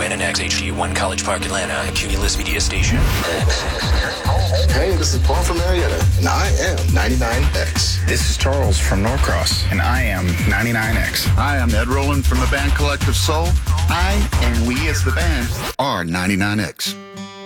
WNNX HD1 College Park, Atlanta, a Cumulus Media station. Hey, this is Paul from Marietta, and I am 99X. This is Charles from Norcross, and I am 99X. Hi, I'm Ed Rowland from the band Collective Soul. I and we as the band are 99X.